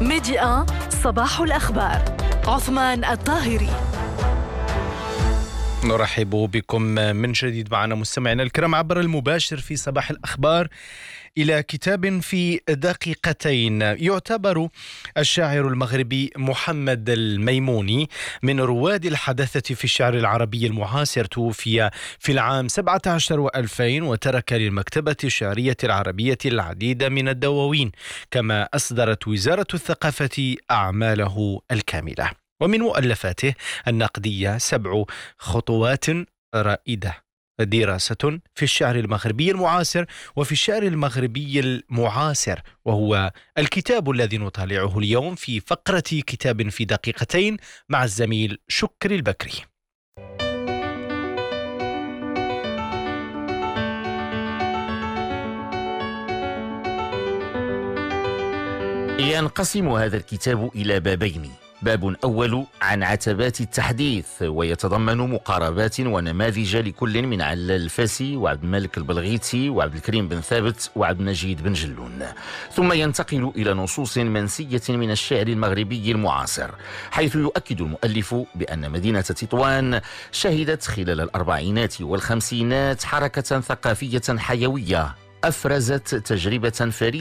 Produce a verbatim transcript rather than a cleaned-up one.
ميديا صباح الأخبار. عثمان الطاهري. نرحب بكم من جديد معنا مستمعينا الكرام عبر المباشر في صباح الأخبار إلى كتاب في دقيقتين. يعتبر الشاعر المغربي محمد الميموني من رواد الحداثة في الشعر العربي المعاصر. توفي في العام سبعة عشر وألفين وترك للمكتبة الشعرية العربية العديد من الدواوين، كما أصدرت وزارة الثقافة أعماله الكاملة. ومن مؤلفاته النقدية سبع خطوات رائدة، دراسة في الشعر المغربي المعاصر وفي الشعر المغربي المعاصر، وهو الكتاب الذي نطالعه اليوم في فقرة كتاب في دقيقتين مع الزميل شكري البكري. ينقسم هذا الكتاب إلى بابين: باب أول عن عتبات التحديث، ويتضمن مقاربات ونماذج لكل من علال الفاسي وعبد الملك البلغيتي وعبد الكريم بن ثابت وعبد المجيد بن جلون. ثم ينتقل إلى نصوص منسية من الشعر المغربي المعاصر، حيث يؤكد المؤلف بأن مدينة تطوان شهدت خلال الأربعينات والخمسينات حركة ثقافية حيوية أفرزت تجربة فريدة